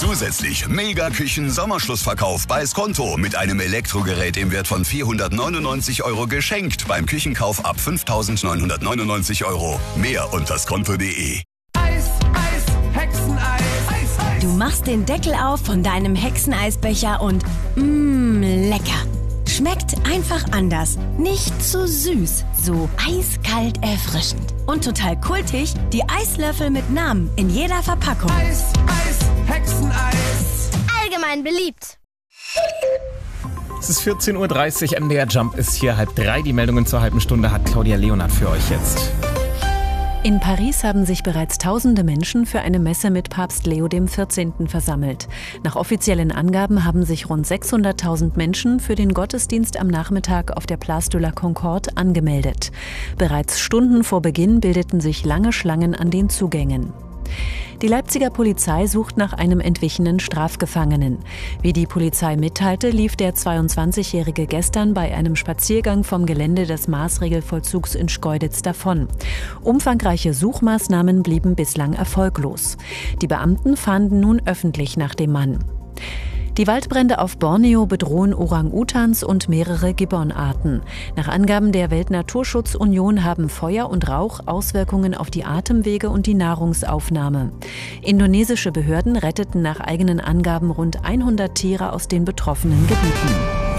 Zusätzlich Mega-Küchen-Sommerschlussverkauf bei Skonto mit einem Elektrogerät im Wert von 499 € geschenkt beim Küchenkauf ab 5.999 €. Mehr unter skonto.de. Eis, Hexeneis. Du machst den Deckel auf von deinem Hexeneisbecher und lecker. Schmeckt einfach anders. Nicht zu süß, so eiskalt erfrischend. Und total kultig, die Eislöffel mit Namen in jeder Verpackung. Eis, Hexeneis. Allgemein beliebt. Es ist 14:30 Uhr, MDR Jump ist hier 2:30. Die Meldungen zur halben Stunde hat Claudia Leonard für euch jetzt. In Paris haben sich bereits tausende Menschen für eine Messe mit Papst Leo XIV. Versammelt. Nach offiziellen Angaben haben sich rund 600.000 Menschen für den Gottesdienst am Nachmittag auf der Place de la Concorde angemeldet. Bereits Stunden vor Beginn bildeten sich lange Schlangen an den Zugängen. Die Leipziger Polizei sucht nach einem entwichenen Strafgefangenen. Wie die Polizei mitteilte, lief der 22-Jährige gestern bei einem Spaziergang vom Gelände des Maßregelvollzugs in Schkeuditz davon. Umfangreiche Suchmaßnahmen blieben bislang erfolglos. Die Beamten fahnden nun öffentlich nach dem Mann. Die Waldbrände auf Borneo bedrohen Orang-Utans und mehrere Gibbonarten. Nach Angaben der Weltnaturschutzunion haben Feuer und Rauch Auswirkungen auf die Atemwege und die Nahrungsaufnahme. Indonesische Behörden retteten nach eigenen Angaben rund 100 Tiere aus den betroffenen Gebieten.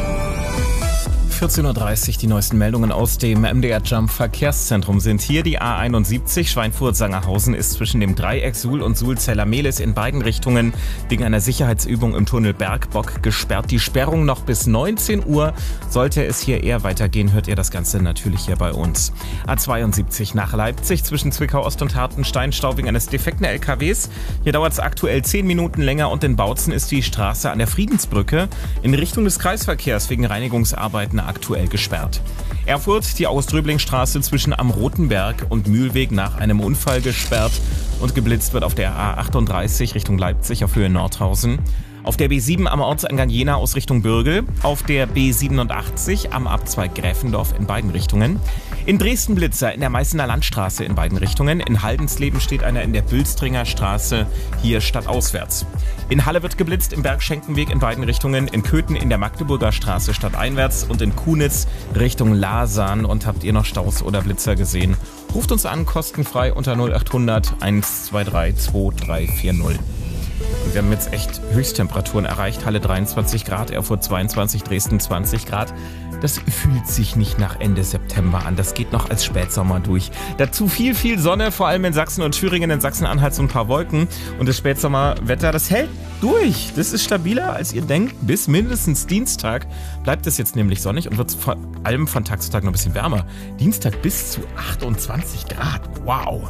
14:30 Uhr, die neuesten Meldungen aus dem MDR Jump Verkehrszentrum sind hier. Die A71 Schweinfurt-Sangerhausen ist zwischen dem Dreieck Suhl und Suhl-Zeller-Mehlis in beiden Richtungen wegen einer Sicherheitsübung im Tunnel Bergbock gesperrt. Die Sperrung noch bis 19 Uhr. Sollte es hier eher weitergehen, hört ihr das Ganze natürlich hier bei uns. A72 nach Leipzig zwischen Zwickau-Ost und Hartenstein, Stau wegen eines defekten LKWs. Hier dauert es aktuell 10 Minuten länger und in Bautzen ist die Straße an der Friedensbrücke in Richtung des Kreisverkehrs wegen Reinigungsarbeiten aktuell gesperrt. Erfurt, die August-Röbling-Straße zwischen Am Rotenberg und Mühlweg nach einem Unfall gesperrt und geblitzt wird auf der A38 Richtung Leipzig auf Höhe Nordhausen. Auf der B7 am Ortseingang Jena aus Richtung Bürgel, auf der B87 am Abzweig Gräfendorf in beiden Richtungen. In Dresden Blitzer in der Meißener Landstraße in beiden Richtungen. In Haldensleben steht einer in der Bülstringer Straße, hier stadtauswärts. In Halle wird geblitzt im Bergschenkenweg in beiden Richtungen. In Köthen in der Magdeburger Straße stadteinwärts und in Kunitz Richtung Lasan. Und habt ihr noch Staus oder Blitzer gesehen? Ruft uns an, kostenfrei unter 0800 123 2340. Wir haben jetzt echt Höchsttemperaturen erreicht. Halle 23 Grad, Erfurt 22, Dresden 20 Grad. Das fühlt sich nicht nach Ende September an. Das geht noch als Spätsommer durch. Dazu viel Sonne, vor allem in Sachsen und Thüringen, in Sachsen-Anhalt so ein paar Wolken. Und das Spätsommerwetter, das hält durch. Das ist stabiler, als ihr denkt. Bis mindestens Dienstag bleibt es jetzt nämlich sonnig und wird vor allem von Tag zu Tag noch ein bisschen wärmer. Dienstag bis zu 28 Grad. Wow.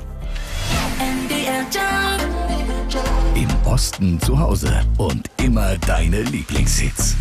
Im Osten zu Hause und immer deine Lieblingshits.